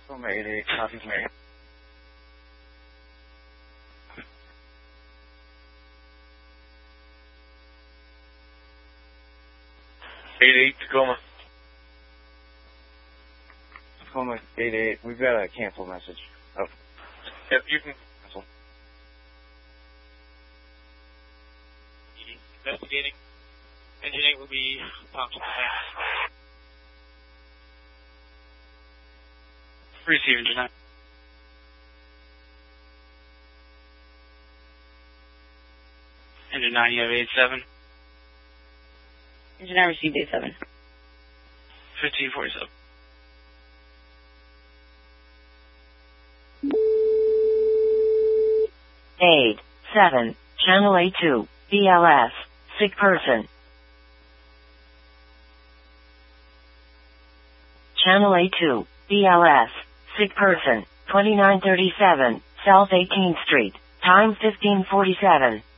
Oklahoma 88, copy from area. 88 Tacoma. Tacoma 88, we've got a cancel message. Oh. Yep, you can cancel. Investigating. Engine 8 will be Thompson. Receive engine 9. Engine 9, you have 87. Engine 9 received 87. 1547. Eight, 7, Channel A2, BLS, sick person. Channel A2, BLS, sick person, 2937, South 18th Street, time 1547.